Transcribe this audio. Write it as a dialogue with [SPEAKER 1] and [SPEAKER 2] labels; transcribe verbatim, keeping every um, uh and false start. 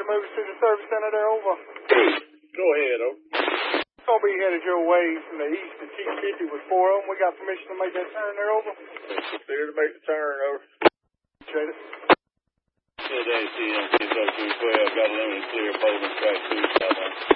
[SPEAKER 1] move us to the service center there, over.
[SPEAKER 2] Go ahead, over.
[SPEAKER 1] It's going to be headed your way from the east to T fifty with four of them. We got permission to make that turn there, over.
[SPEAKER 2] Clear to make the turn, over.
[SPEAKER 1] Appreciate it.
[SPEAKER 3] Good day, C M six oh two twelve. Got a limited clear, Bowman track two, southbound.